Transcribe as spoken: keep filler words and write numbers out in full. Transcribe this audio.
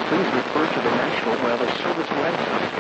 please refer to the National Weather Service website